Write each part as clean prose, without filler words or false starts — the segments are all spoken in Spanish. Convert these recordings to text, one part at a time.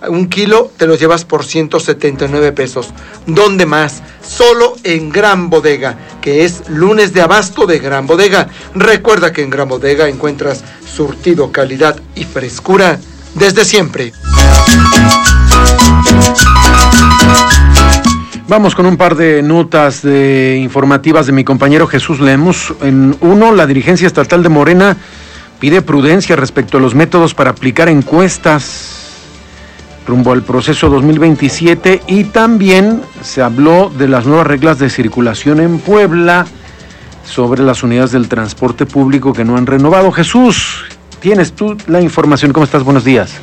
un kilo te lo llevas por 179 pesos. ¿Dónde más? Solo en Gran Bodega, que es lunes de abasto de Gran Bodega. Recuerda que en Gran Bodega encuentras surtido, calidad y frescura desde siempre. Vamos con un par de notas informativas de mi compañero Jesús Lemus. En uno, la dirigencia estatal de Morena pide prudencia respecto a los métodos para aplicar encuestas rumbo al proceso 2027, y también se habló de las nuevas reglas de circulación en Puebla sobre las unidades del transporte público que no han renovado. Jesús, tienes tú la información. ¿Cómo estás? Buenos días.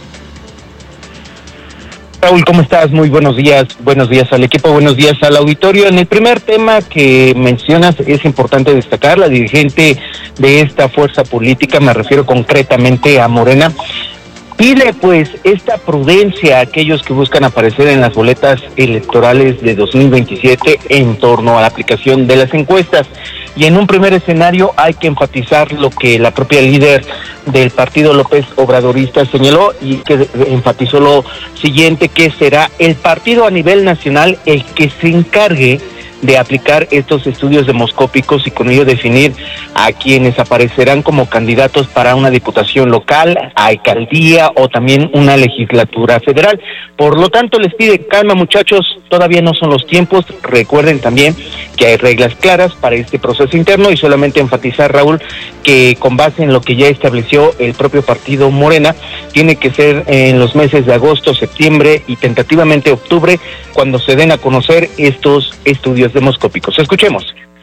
Raúl, ¿cómo estás? Muy buenos días al equipo, buenos días al auditorio. En el primer tema que mencionas es importante destacar, la dirigente de esta fuerza política, me refiero concretamente a Morena, pide pues esta prudencia a aquellos que buscan aparecer en las boletas electorales de 2027 en torno a la aplicación de las encuestas. Y en un primer escenario hay que enfatizar lo que la propia líder del Partido López Obradorista señaló, y que enfatizó lo siguiente, que será el partido a nivel nacional el que se encargue de aplicar estos estudios demoscópicos y con ello definir a quienes aparecerán como candidatos para una diputación local, alcaldía o también una legislatura federal. Por lo tanto, les pide calma, muchachos, todavía no son los tiempos. Recuerden también que hay reglas claras para este proceso interno, y solamente enfatizar, Raúl, que con base en lo que ya estableció el propio partido Morena, tiene que ser en los meses de agosto, septiembre y tentativamente octubre cuando se den a conocer estos estudios demoscópicos. Escuchemos.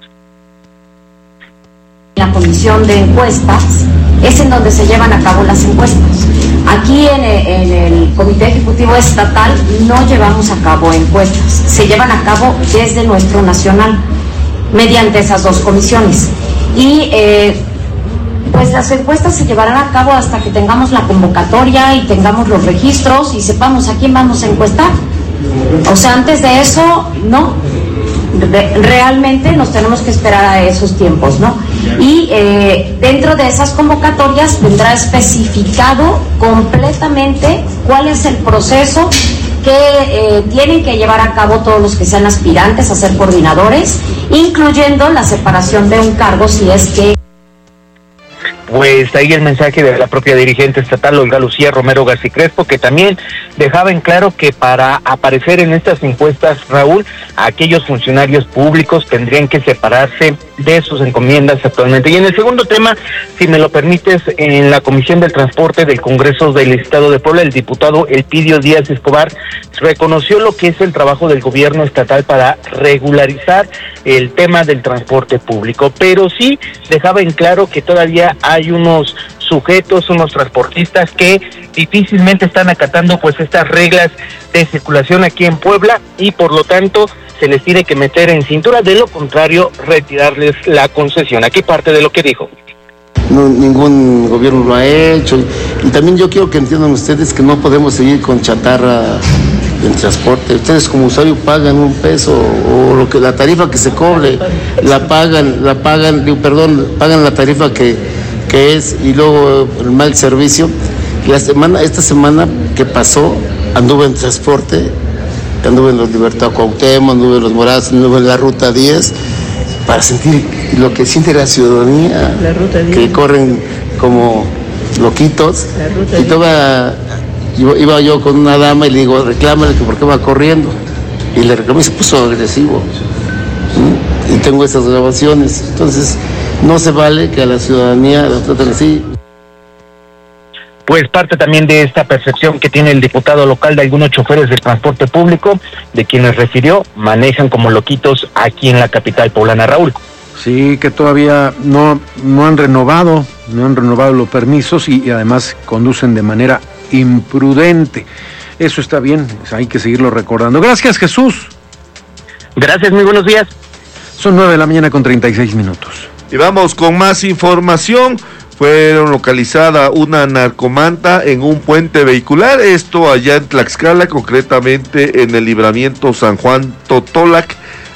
La comisión de encuestas es en donde se llevan a cabo las encuestas. Aquí en el Comité Ejecutivo Estatal no llevamos a cabo encuestas, se llevan a cabo desde nuestro nacional, mediante esas dos comisiones. Y pues las encuestas se llevarán a cabo hasta que tengamos la convocatoria y tengamos los registros y sepamos a quién vamos a encuestar. O sea, antes de eso, no. Realmente nos tenemos que esperar a esos tiempos, ¿no? Y dentro de esas convocatorias vendrá especificado completamente cuál es el proceso que tienen que llevar a cabo todos los que sean aspirantes a ser coordinadores, incluyendo la separación de un cargo si es que... Pues ahí el mensaje de la propia dirigente estatal, Olga Lucía Romero García Crespo, que también dejaba en claro que para aparecer en estas encuestas, Raúl, aquellos funcionarios públicos tendrían que separarse de sus encomiendas actualmente. Y en el segundo tema, si me lo permites, en la Comisión del Transporte del Congreso del Estado de Puebla, el diputado Elpidio Díaz Escobar reconoció lo que es el trabajo del gobierno estatal para regularizar el tema del transporte público, pero sí dejaba en claro que todavía hay unos sujetos, unos transportistas que difícilmente están acatando pues estas reglas de circulación aquí en Puebla, y por lo tanto se les tiene que meter en cintura, de lo contrario retirarles la concesión. Aquí parte de lo que dijo. No, ningún gobierno lo ha hecho, y también yo quiero que entiendan ustedes que no podemos seguir con chatarra en transporte. Ustedes como usuario pagan $1 o lo que la tarifa que se cobre pagan la tarifa que es, y luego el mal servicio. Esta semana que pasó anduve en transporte, anduve en los Libertad Cuauhtémoc, anduve en los Morados, anduve en la Ruta 10 para sentir lo que siente la ciudadanía, que corren como loquitos. Y iba yo con una dama y le digo, reclámale que por qué va corriendo. Y le reclamé y se puso agresivo. Y tengo esas grabaciones. Entonces, no se vale que a la ciudadanía la traten así. Pues parte también de esta percepción que tiene el diputado local de algunos choferes del transporte público, de quienes refirió, manejan como loquitos aquí en la capital poblana, Raúl. Sí, que todavía no han renovado los permisos y además conducen de manera imprudente. Eso está bien, hay que seguirlo recordando. Gracias, Jesús. Gracias, muy buenos días. Son 9:36 a.m. Y vamos con más información. Fueron localizada una narcomanta en un puente vehicular, esto allá en Tlaxcala, concretamente en el libramiento San Juan Totolac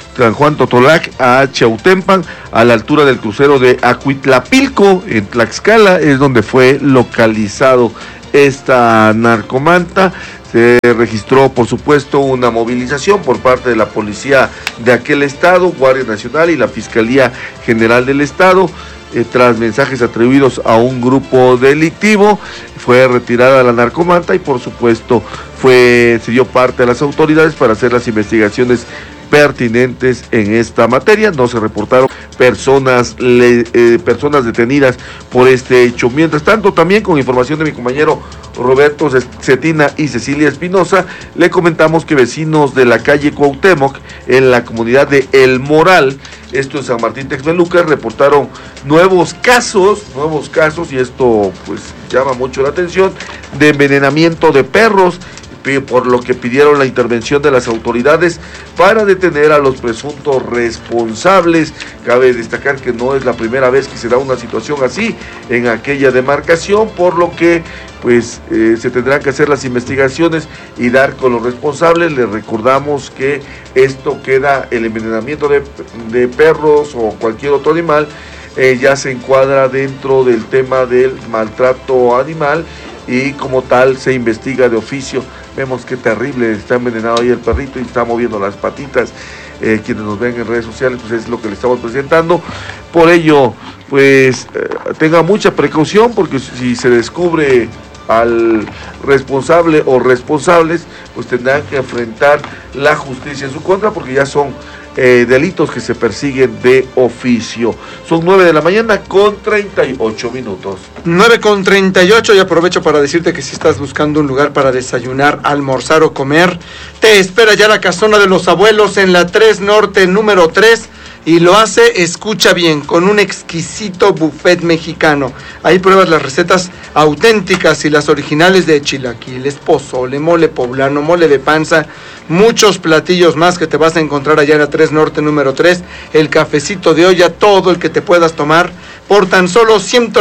a Chautempan, a la altura del crucero de Acuitlapilco, en Tlaxcala, es donde fue localizado esta narcomanta. Se registró, por supuesto, una movilización por parte de la policía de aquel estado, Guardia Nacional y la Fiscalía General del Estado. Tras mensajes atribuidos a un grupo delictivo, fue retirada la narcomanta y, por supuesto, se dio parte a las autoridades para hacer las investigaciones pertinentes en esta materia. No se reportaron personas detenidas por este hecho. Mientras tanto, también con información de mi compañero Roberto Cetina y Cecilia Espinosa, le comentamos que vecinos de la calle Cuauhtémoc, en la comunidad de El Moral, esto en San Martín Texmelucan, reportaron nuevos casos, y esto pues llama mucho la atención, de envenenamiento de perros, por lo que pidieron la intervención de las autoridades para detener a los presuntos responsables. Cabe destacar que no es la primera vez que se da una situación así en aquella demarcación, por lo que pues se tendrán que hacer las investigaciones y dar con los responsables. Les recordamos que esto queda, el envenenamiento de perros o cualquier otro animal, ya se encuadra dentro del tema del maltrato animal y como tal se investiga de oficio. Vemos qué terrible, está envenenado ahí el perrito y está moviendo las patitas. Quienes nos ven en redes sociales, pues es lo que le estamos presentando. Por ello, pues tenga mucha precaución, porque si se descubre al responsable o responsables, pues tendrán que enfrentar la justicia en su contra, porque ya son delitos que se persiguen de oficio. Son 9 de la mañana con 38 minutos. 9:38, y aprovecho para decirte que si estás buscando un lugar para desayunar, almorzar o comer, te espera ya la Casona de los Abuelos en la 3 Norte número 3. Y lo hace, escucha bien, con un exquisito buffet mexicano. Ahí pruebas las recetas auténticas y las originales de chilaquiles, pozole, mole poblano, mole de panza, muchos platillos más que te vas a encontrar allá en la 3 Norte número 3, el cafecito de olla, todo el que te puedas tomar, por tan solo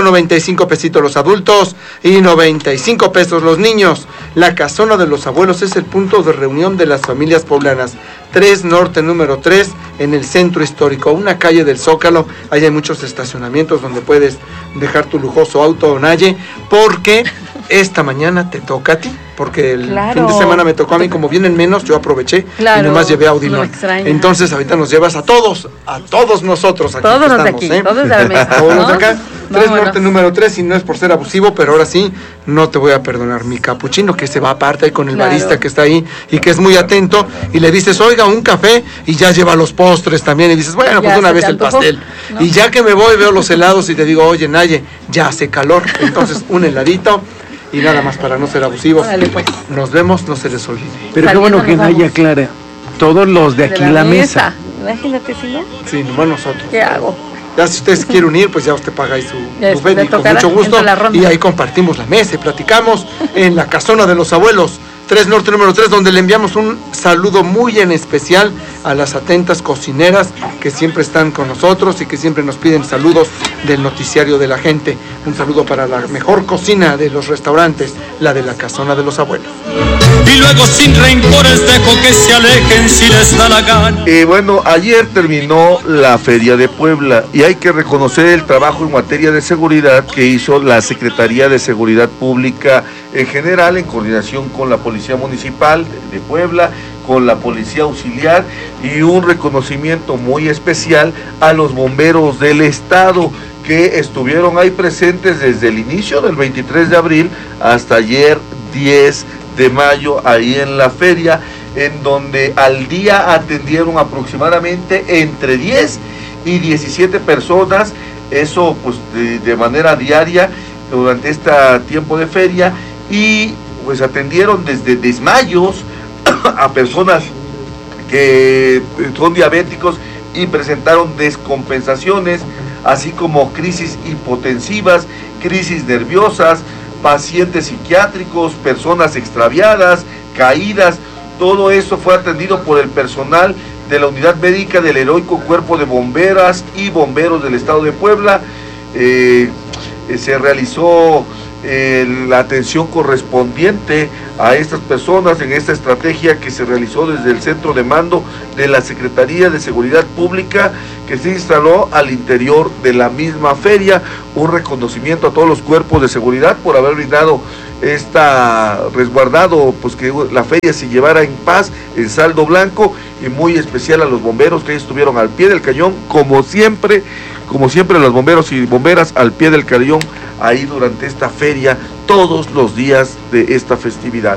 195 pesitos los adultos y 95 pesos los niños. La Casona de los Abuelos es el punto de reunión de las familias poblanas. 3 Norte número 3, en el centro histórico, una calle del Zócalo. Ahí hay muchos estacionamientos donde puedes dejar tu lujoso auto o naye, porque esta mañana te toca a ti, porque el fin de semana me tocó a mí, como vienen menos, yo aproveché y nomás llevé a Audinor. Entonces ahorita nos llevas a todos nosotros aquí. Todos estamos, de aquí, todos de la mesa. Todos ¿no? de acá. 3 Norte número 3, y no es por ser abusivo, pero ahora sí, no te voy a perdonar. Mi capuchino, que se va aparte ahí con el barista que está ahí y que es muy atento, y le dices, oiga, un café, y ya lleva los postres también, y dices, bueno, pues una vez el pastel. ¿No? Y ya que me voy, veo los helados y te digo, oye, Naye, ya hace calor, entonces un heladito. Y nada más, para no ser abusivos. Dale, pues. Nos vemos, no se les olvide. Pero qué bueno que Naye aclara. Todos los de aquí la mesa. Imagínate, si ya. Sí, bueno, nosotros. ¿Qué hago? Ya si ustedes quieren unir, pues ya usted paga ahí su buffet, y con mucho gusto. Y ahí compartimos la mesa y platicamos en la Casona de los Abuelos. 3 Norte número 3, donde le enviamos un saludo muy en especial a las atentas cocineras que siempre están con nosotros y que siempre nos piden saludos del noticiario de la gente. Un saludo para la mejor cocina de los restaurantes, la de la Casona de los Abuelos. Y luego sin rencores dejo que se alejen si les da la gana. Bueno, ayer terminó la Feria de Puebla y hay que reconocer el trabajo en materia de seguridad que hizo la Secretaría de Seguridad Pública en general, en coordinación con la Policía Municipal de Puebla, con la Policía Auxiliar, y un reconocimiento muy especial a los bomberos del estado que estuvieron ahí presentes desde el inicio del 23 de abril hasta ayer 10 de mayo, ahí en la feria, en donde al día atendieron aproximadamente entre 10 y 17 personas, eso pues de manera diaria durante este tiempo de feria, y pues atendieron desde desmayos a personas que son diabéticos y presentaron descompensaciones, así como crisis hipotensivas, crisis nerviosas, pacientes psiquiátricos, personas extraviadas, caídas. Todo eso fue atendido por el personal de la unidad médica del heroico Cuerpo de Bomberas y Bomberos del Estado de Puebla. Se realizó la atención correspondiente a estas personas en esta estrategia que se realizó desde el centro de mando de la Secretaría de Seguridad Pública, que se instaló al interior de la misma feria. Un reconocimiento a todos los cuerpos de seguridad por haber brindado resguardado, pues que la feria se llevara en paz, en saldo blanco, y muy especial a los bomberos que estuvieron al pie del cañón, como siempre los bomberos y bomberas al pie del cañón, ahí durante esta feria, todos los días de esta festividad.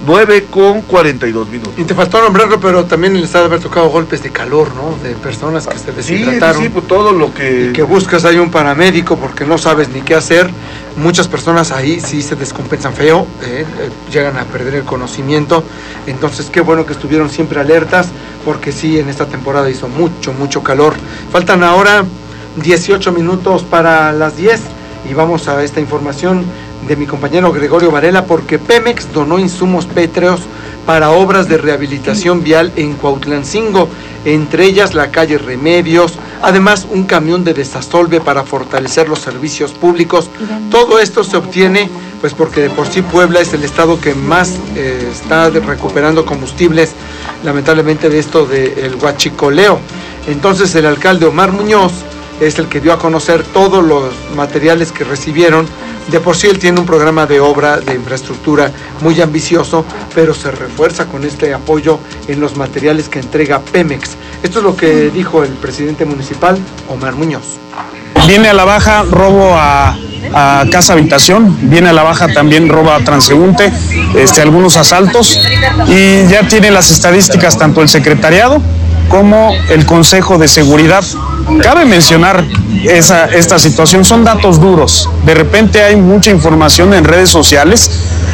9:42. Y te faltó nombrarlo, pero también les ha de haber tocado golpes de calor, ¿no? De personas que se deshidrataron. Sí, pues todo lo que... Y que buscas ahí un paramédico porque no sabes ni qué hacer. Muchas personas ahí sí se descompensan feo, llegan a perder el conocimiento. Entonces, qué bueno que estuvieron siempre alertas, porque sí, en esta temporada hizo mucho calor. Faltan ahora 18 minutos para las 10 y vamos a esta información de mi compañero Gregorio Varela, porque Pemex donó insumos pétreos para obras de rehabilitación vial en Cuautlancingo, entre ellas la calle Remedios, además un camión de desasolve para fortalecer los servicios públicos. Todo esto se obtiene pues porque de por sí Puebla es el estado que más está recuperando combustibles, lamentablemente, de esto del huachicoleo. Entonces el alcalde Omar Muñoz es el que dio a conocer todos los materiales que recibieron. De por sí él tiene un programa de obra de infraestructura muy ambicioso, pero se refuerza con este apoyo en los materiales que entrega Pemex. Esto es lo que dijo el presidente municipal, Omar Muñoz. Viene a la baja robo a casa habitación, viene a la baja también robo a transeúnte, algunos asaltos, y ya tiene las estadísticas tanto el secretariado como el Consejo de Seguridad. Cabe mencionar esta situación, son datos duros. De repente hay mucha información en redes sociales.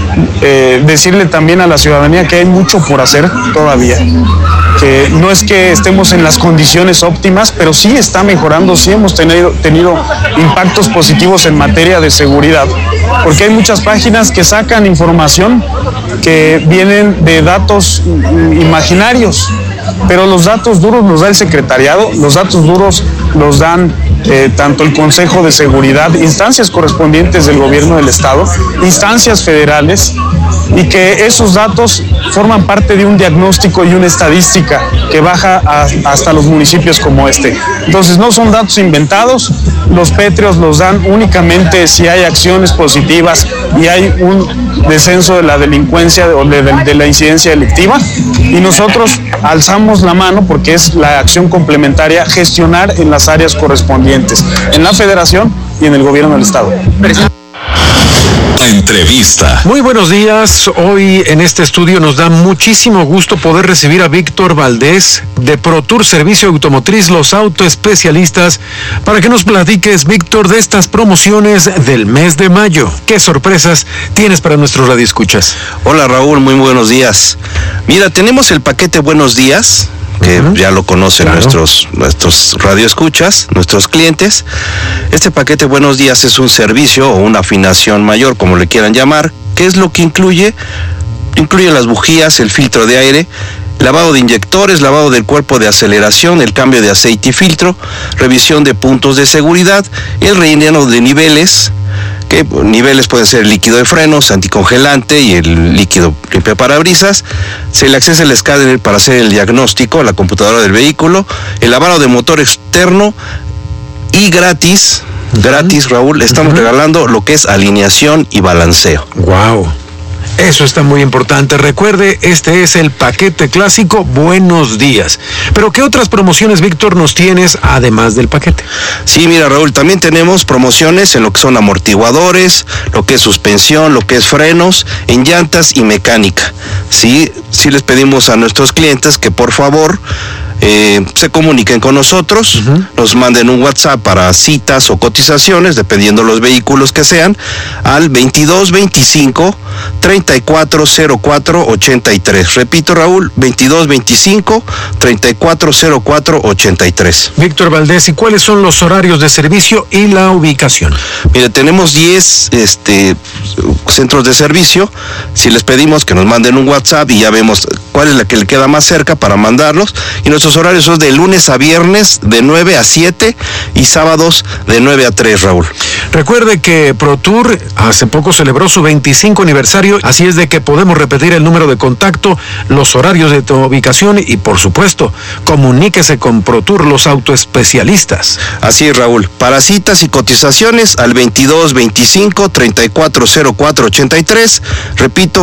Decirle también a la ciudadanía que hay mucho por hacer todavía, que no es que estemos en las condiciones óptimas, pero sí está mejorando, sí hemos tenido impactos positivos en materia de seguridad, porque hay muchas páginas que sacan información que vienen de datos imaginarios, pero los datos duros los da el secretariado, los datos duros los dan tanto el Consejo de Seguridad, instancias correspondientes del gobierno del estado, instancias federales, y que esos datos forman parte de un diagnóstico y una estadística que baja hasta los municipios como este. Entonces no son datos inventados, los pétreos los dan únicamente si hay acciones positivas y hay un descenso de la delincuencia o de la incidencia delictiva, y nosotros alzamos la mano porque es la acción complementaria gestionar en las áreas correspondientes, en la federación y en el gobierno del estado. Entrevista. Muy buenos días. Hoy en este estudio nos da muchísimo gusto poder recibir a Víctor Valdés de ProTour Servicio Automotriz, los autoespecialistas, para que nos platiques, Víctor, de estas promociones del mes de mayo. ¿Qué sorpresas tienes para nuestros radioescuchas? Hola Raúl, muy buenos días. Mira, tenemos el paquete Buenos Días, que ya lo conocen nuestros radioescuchas, nuestros clientes. Este paquete Buenos Días es un servicio o una afinación mayor, como le quieran llamar. ¿Qué es lo que incluye? Incluye las bujías, el filtro de aire, lavado de inyectores, lavado del cuerpo de aceleración, el cambio de aceite y filtro, revisión de puntos de seguridad, el relleno de niveles, que niveles pueden ser el líquido de frenos, anticongelante y el líquido limpiaparabrisas. Se le accesa el escáner para hacer el diagnóstico a la computadora del vehículo, el lavado de motor externo, y gratis, Raúl, estamos regalando lo que es alineación y balanceo. Wow. Eso está muy importante. Recuerde, este es el paquete clásico Buenos Días. Pero ¿qué otras promociones, Víctor, nos tienes además del paquete? Sí, mira, Raúl, también tenemos promociones en lo que son amortiguadores, lo que es suspensión, lo que es frenos, en llantas y mecánica. Sí les pedimos a nuestros clientes que por favor se comuniquen con nosotros, nos manden un WhatsApp para citas o cotizaciones, dependiendo los vehículos que sean, al 2225 3404 83. Repito, Raúl, 2225 3404 83. Víctor Valdés, ¿y cuáles son los horarios de servicio y la ubicación? Mire, tenemos 10 centros de servicio. Si les pedimos que nos manden un WhatsApp y ya vemos cuál es la que le queda más cerca para mandarlos. Y nuestros horarios son de lunes a viernes de 9 a 7 y sábados de 9 a 3, Raúl. Recuerde que ProTour hace poco celebró su 25 aniversario, así es de que podemos repetir el número de contacto, los horarios de tu ubicación y, por supuesto, comuníquese con ProTour, los autoespecialistas. Así es, Raúl. Para citas y cotizaciones al 2225-340483. Repito,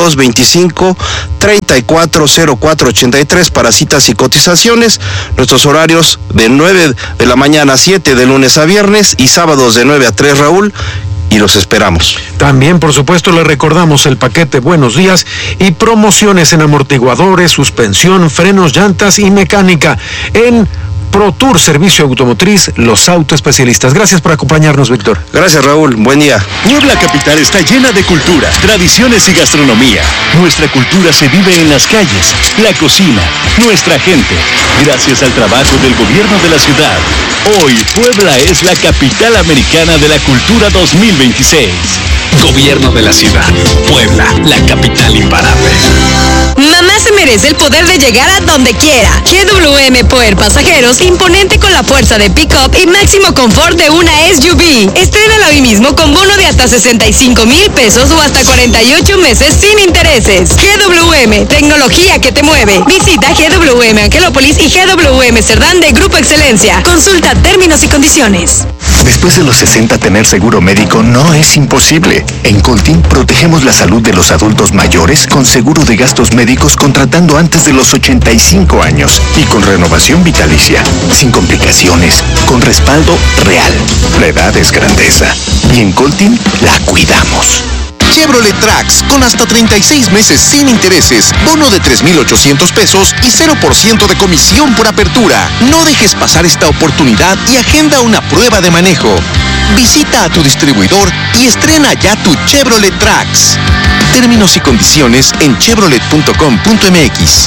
2225-340483 para citas y cotizaciones. Nuestros horarios de 9 de la mañana a 7 de lunes a viernes y sábados de 9 a 3, Raúl, y los esperamos. También, por supuesto, le recordamos el paquete Buenos Días y promociones en amortiguadores, suspensión, frenos, llantas y mecánica en ProTour Servicio Automotriz, los autoespecialistas. Gracias por acompañarnos, Víctor. Gracias, Raúl. Buen día. Puebla capital está llena de cultura, tradiciones y gastronomía. Nuestra cultura se vive en las calles, la cocina, nuestra gente. Gracias al trabajo del gobierno de la ciudad. Hoy, Puebla es la capital americana de la cultura 2026. Gobierno de la ciudad. Puebla, la capital imparable. Mamá se merece el poder de llegar a donde quiera. GWM Power Pasajeros, imponente con la fuerza de pick-up y máximo confort de una SUV. Estrénala hoy mismo con bono de hasta 65,000 pesos o hasta 48 meses sin intereses. GWM, tecnología que te mueve. Visita GWM Angelópolis y GWM Cerdán de Grupo Excelencia. Consulta términos y condiciones. Después de los 60, tener seguro médico no es imposible. En Coltin protegemos la salud de los adultos mayores con seguro de gastos médicos contratando antes de los 85 años y con renovación vitalicia, sin complicaciones, con respaldo real. La edad es grandeza y en Coltin la cuidamos. Chevrolet Trax, con hasta 36 meses sin intereses, bono de 3,800 pesos y 0% de comisión por apertura. No dejes pasar esta oportunidad y agenda una prueba de manejo. Visita a tu distribuidor y estrena ya tu Chevrolet Trax. Términos y condiciones en chevrolet.com.mx.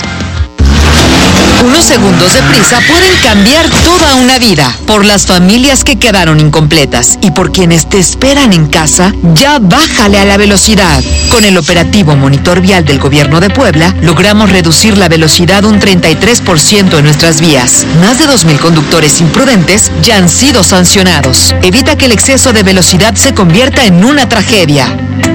Unos segundos de prisa pueden cambiar toda una vida. Por las familias que quedaron incompletas y por quienes te esperan en casa, ya bájale a la velocidad. Con el operativo Monitor Vial del Gobierno de Puebla, logramos reducir la velocidad un 33% en nuestras vías. Más de 2,000 conductores imprudentes ya han sido sancionados. Evita que el exceso de velocidad se convierta en una tragedia.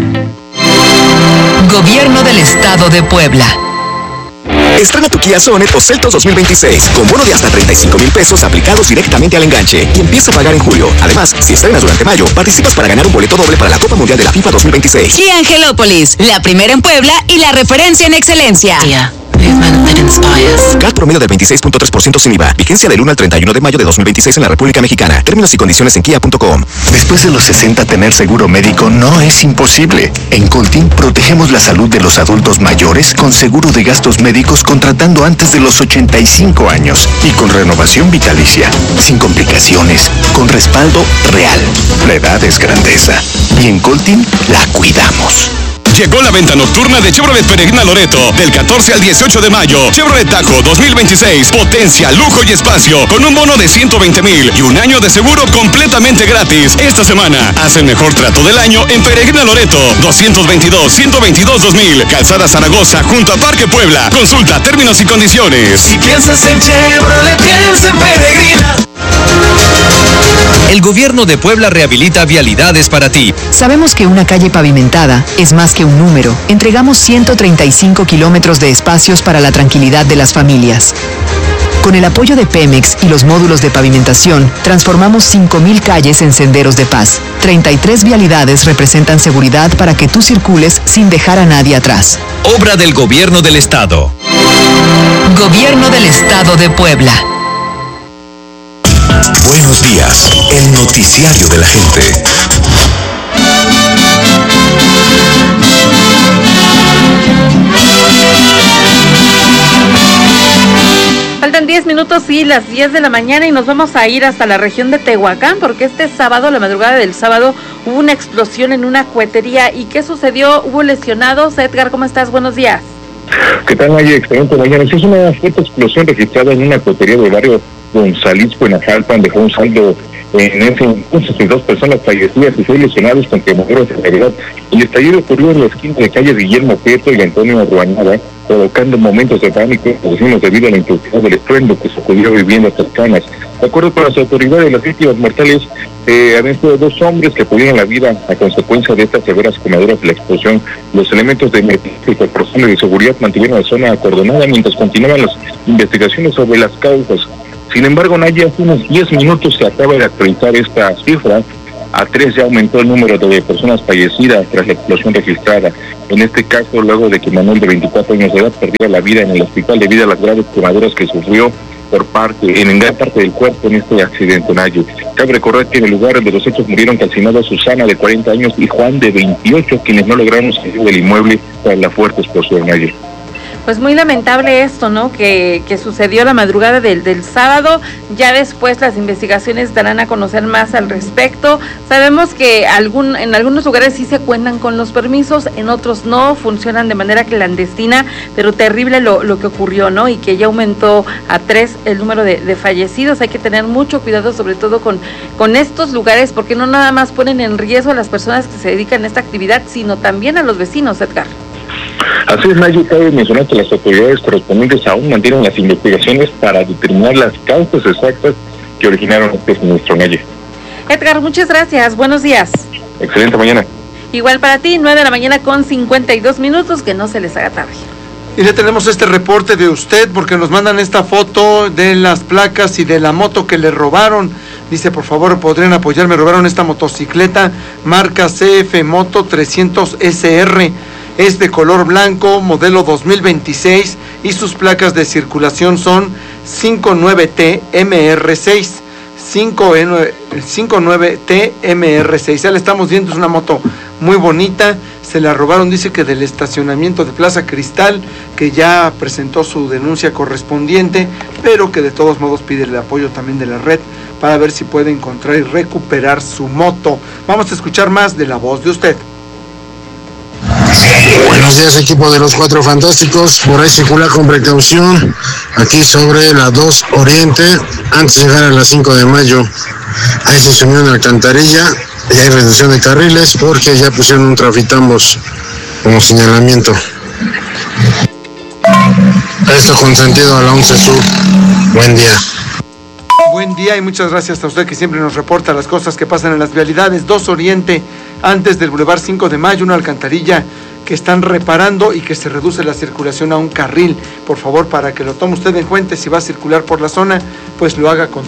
Gobierno del Estado de Puebla. Estrena tu Kia Sonet o Seltos 2026 con bono de hasta 35,000 pesos aplicados directamente al enganche y empieza a pagar en julio. Además, si estrenas durante mayo, participas para ganar un boleto doble para la Copa Mundial de la FIFA 2026. Kia Angelópolis, la primera en Puebla y la referencia en excelencia. Kia. CAT promedio del 26.3% sin IVA. Vigencia del 1 al 31 de mayo de 2026 en la República Mexicana. Términos y condiciones en kia.com. Después de los 60, tener seguro médico no es imposible. En Coltin protegemos la salud de los adultos mayores con seguro de gastos médicos contratando antes de los 85 años y con renovación vitalicia, sin complicaciones, con respaldo real. La edad es grandeza y en Coltin la cuidamos. Llegó la venta nocturna de Chevrolet Peregrina Loreto del 14 al 18 de mayo. Chevrolet Tajo 2026, potencia, lujo y espacio con un bono de 120,000 y un año de seguro completamente gratis. Esta semana, haz el mejor trato del año en Peregrina Loreto 222-122-2000, Calzada Zaragoza junto a Parque Puebla. Consulta términos y condiciones. Si piensas en Chevrolet, piensa en Peregrina. El Gobierno de Puebla rehabilita vialidades para ti. Sabemos que una calle pavimentada es más que un número. Entregamos 135 kilómetros de espacios para la tranquilidad de las familias. Con el apoyo de Pemex y los módulos de pavimentación, transformamos 5,000 calles en senderos de paz. 33 vialidades representan seguridad para que tú circules sin dejar a nadie atrás. Obra del Gobierno del Estado. Gobierno del Estado de Puebla. Buenos días, el noticiario de la gente. Faltan 10 minutos y las 10 de la mañana y nos vamos a ir hasta la región de Tehuacán porque este sábado, la madrugada del sábado, hubo una explosión en una cohetería. ¿Y qué sucedió? ¿Hubo lesionados? Edgar, ¿cómo estás? Buenos días. ¿Qué tal, Naya? Excelente mañana. Es una fuerte explosión registrada en una cohetería del barrio Gonzalisco en Ajalpan. Dejó un saldo En ese entonces, 2 personas fallecidas y 6 lesionados con quemaduras de gravedad. El estallido ocurrió en la esquina de calle Guillermo Prieto y Antonio Ruañada, provocando momentos de pánico, debido a la intensidad del estruendo que sacudió viviendas cercanas. De acuerdo con las autoridades, las víctimas mortales habían sido 2 hombres que perdieron la vida a consecuencia de estas severas quemaduras de la explosión. Los elementos de emergencia y personas de seguridad mantuvieron la zona acordonada mientras continuaban las investigaciones sobre las causas. Sin embargo, Naya, hace unos 10 minutos se acaba de actualizar esta cifra. A 3 ya aumentó el número de personas fallecidas tras la explosión registrada. En este caso, luego de que Manuel, de 24 años de edad, perdiera la vida en el hospital debido a las graves quemaduras que sufrió en gran parte del cuerpo en este accidente, Nayo. Cabe recordar que en el lugar de los hechos murieron calcinados Susana, de 40 años, y Juan, de 28, quienes no lograron salir del inmueble tras la fuerte explosión, Nayo. Pues muy lamentable esto, ¿no? Que sucedió la madrugada del sábado. Ya después las investigaciones darán a conocer más al respecto. Sabemos que en algunos lugares sí se cuentan con los permisos, en otros no, funcionan de manera clandestina, pero terrible lo que ocurrió, ¿no? Y que ya aumentó a 3 el número de fallecidos. Hay que tener mucho cuidado, sobre todo con estos lugares, porque no nada más ponen en riesgo a las personas que se dedican a esta actividad, sino también a los vecinos, Edgar. Así es, Nayo, cabe mencionar que las autoridades correspondientes aún mantienen las investigaciones para determinar las causas exactas que originaron este siniestro, Nayo. Edgar, muchas gracias, buenos días. Excelente mañana. Igual para ti, 9 de la mañana con 52 minutos, que no se les haga tarde. Y le tenemos este reporte de usted, porque nos mandan esta foto de las placas y de la moto que le robaron. Dice, por favor, ¿podrían apoyarme? Robaron esta motocicleta marca CF Moto 300 SR. Es de color blanco, modelo 2026, y sus placas de circulación son 59TMR6. 59TMR6. Ya le estamos viendo, es una moto muy bonita. Se la robaron, dice que del estacionamiento de Plaza Cristal, que ya presentó su denuncia correspondiente, pero que de todos modos pide el apoyo también de la red para ver si puede encontrar y recuperar su moto. Vamos a escuchar más de la voz de usted. Buenos días, equipo de los Cuatro Fantásticos. Por ahí circula con precaución aquí sobre la 2 Oriente, antes de llegar a la 5 de mayo. Ahí se sumió una alcantarilla y hay reducción de carriles porque ya pusieron un trafitambos como señalamiento. Esto con sentido a la 11 Sur. Buen día. Buen día y muchas gracias a usted que siempre nos reporta las cosas que pasan en las vialidades. 2 Oriente, antes del Boulevard 5 de Mayo, una alcantarilla que están reparando y que se reduce la circulación a un carril. Por favor, para que lo tome usted en cuenta, si va a circular por la zona, pues lo haga con